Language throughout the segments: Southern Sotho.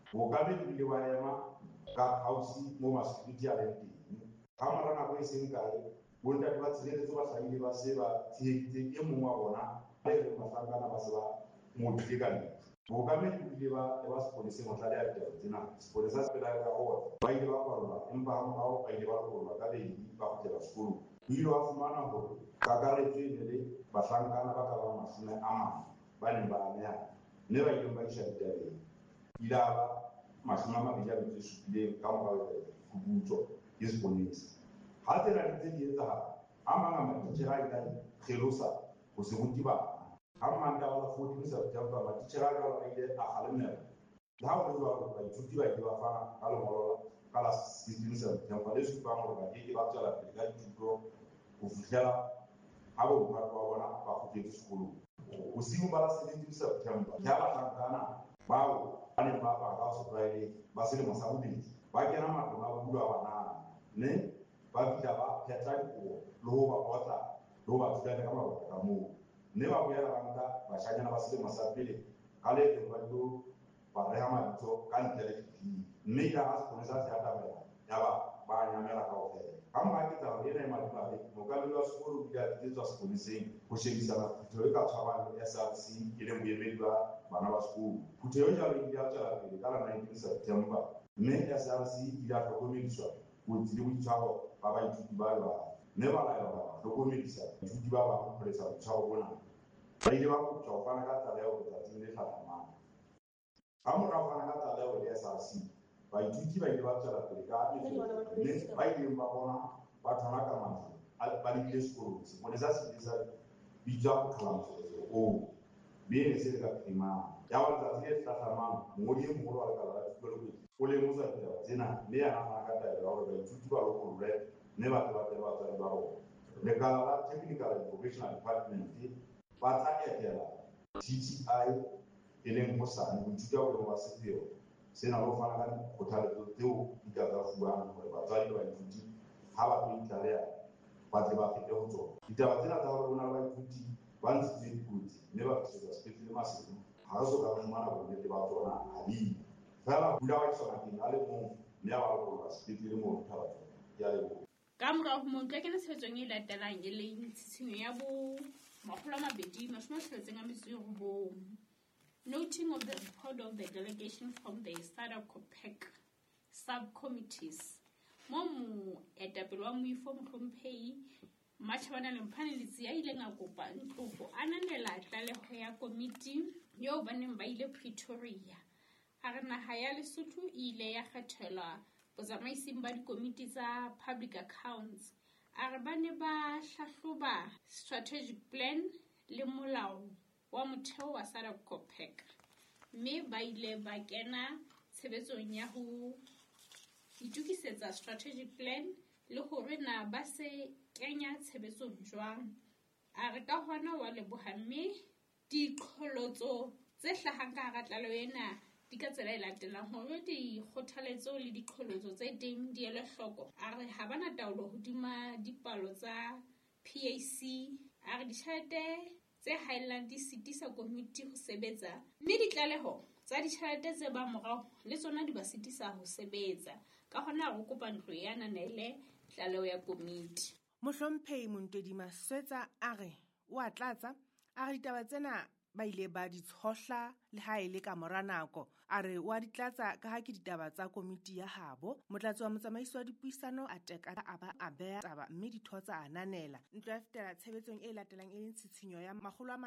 go ka be le wa ema ka house mo masecurity a le teng ga mara nako e seng kae bonta ba tsheletse ba tlhaile ba se ba tshehetse e mongwe wa bona le mahlakana ba se ba mo ditekane go ka be le ba sepolese mo tla ya ditaba tsena sepolese se pela ka go ba ile ba kwalwa empa ga ba ile ba kwalwa ka be ba go tla sekolo ile wa fumana gore kakaretse le bahlankana ba ka ba masome a mang ba ne ba amea ne ba ile ba isha ditabeng ile ba masome a mabedi a metso e supileng ka morao phuputso ke sepolese ha tsela di etsahala a mang a matitjhere a ka kgelosa go se ruti bana ha mmanta wa 14 September matitjhere a ka ile a galemela le ha o le jwalo baithuti ba ile ba fana ka lengolo ka la 16 September le supang gore ba ke ba tswela pele ka dithuto go fihlela ha bo motho wa bona ba kgutletse sekolong bosigo ba la 17 September ya bahlankana bao ba ne ba ka sepraele ba selemo sa bobedi ba kena matlong a bulo a banana ne ba fihla ba phetha dikobo le ho ba botsa le ho ba tsela ka mabaka ka moo ne ba boela ba nka bashanyana ba selemo sa pele ka le ba tlo ba reha mabitso ka ntle le fifing mme ka ga seponesa se atamela ya ba nyamela ka ofela ga mma ke tsa re ena e malebale mokabelo wa sekolo o ile a tlisetswa seponeseng go shebisana phutho e ka tshwarang le SRC e le moemedi ba bana ba sekolo phutho eo jalo e ile a tswela pele ka la 19 September mme SRC e ile a hlokomediswa kotsi le boitshwaro ba baithuti ba jwalo mme ba laela ba hlokomedisa baithuti ba bangwe go letsa boitshwaro bona ba ile ba koptsa go fana ka tlaleho letsatsing le tlhatlhamano ga morago fana ka tlaleho le SRC baithuti ba ile ba tswela pele ka mme ba ileng ba bona ba thona ka matlo ba lebile sekolong seponesa se ile sa bitswa go tlhola mofokotso oo mme e ne se le ka phimang ya ba letsatsi le tlhatlhamano mongodi e mogolo wa lekala la thuto le boeti o lemosa ditaba tsena mme ya nagana ka taelo ya gore baithuti ba lokololwe mme batho ba tele batswadi ba bona lekala la technical and vocational department ba tla etela TTI e leng mosane go ithuta go lengwa sepheo sena lo fana ka dikgothaletso tseo di ka tsa fuang gore batswadi ba baithuti ha ba tlo itlaleha ba tle ba fete go tsona ditaba tsena tsa gore o na le baithuti ba ntshitse dikotsi mme ba fisetsa sepetlele masedi ga re so ka fumana bonnete ba tsona ga di fela bula wa tsonakeng a le mongwe mme a ba lokolola sepetlele mo ntha batho ya leboga ka morao ho moo tla kena tshebetsong e latelang e leng tshitshinyo ya bo 269 noting of the report of the delegation from the SADC COPEC subcommittees mo moetapele wa moifo mohlomphehi Matjhabana Lemphane Letsie a ileng a kopa ntlofo a nanela tlaleho ya komiti eo ba neng ba ile Pretoria a re naha ya Lesotho e ile ya kgethelwa botsamaising ba dikomiti tsa public accounts a re ba ne ba hlahloba strategic plan le molao wa motheo wa SADC COPEC mme ba ile ba kena tshebetsong ya ho itukisetsa strategic plan le hore na ba se kenya tshebetsong jwang a re ka hona wa leboha mme diqholotso tse hlahang ka hara tlaleho ena di ka tsela e latelang hore dikgothaletso le diqholotso tse teng di ele hloko a re ha bana taolo hodima dipalo tsa PAC a re ditjhelete tse haelang di sitisa komiti ho sebetsa mme ditlaleho tsa ditjhelete tse ba morao le tsona di ba sitisa ho sebetsa ka hona re kopa ntlo ya nanele tlaleho ya komiti. Mohlomphehi Montodi Maswetsa a re o a tlatsa a re ditaba tsena ba ile ba di tshohla le ha ile ka mora nako a re o a di tlatsa ka ha ke ditaba tsa komiti ya habo motlatsi wa motsamaisi wa dipuisano a teka a ba a beha taba mme ditho tsa ananela ntlo ya fetela tshebetsong e latelang e leng tshitshinyo ya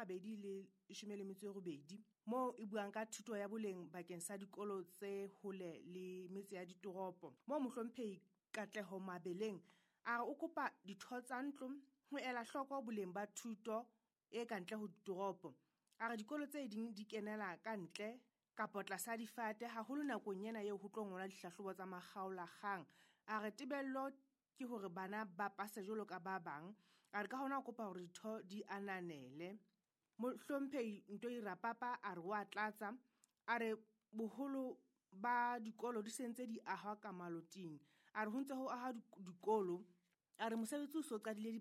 218 mo e buang ka thuto ya boleng bakeng sa dikolo tse hole le metse ya ditoropo mo Mohlomphehi Katleho Mabeleng a re o kopa ditho tsa ntlo ho ela hloko boleng ba thuto e kantle ho ditoropo a re dikolo tse ding di kenela ka ntle kapo tlasa difate haholo nakong ena eo ho tlo ngola dihlahlobo tsa makgaolakgang a re tebello ke hore bana ba pase jolo ka ba bang a re ka hona o kopa hore ditho di ananele. Mohlomphehi Ntoirapapa a re wa tlatsa a re boholo ba dikolo di sentse di ahwa ka maloting a re ho ntse ho aha dikolo a re mosebetsi o so qadile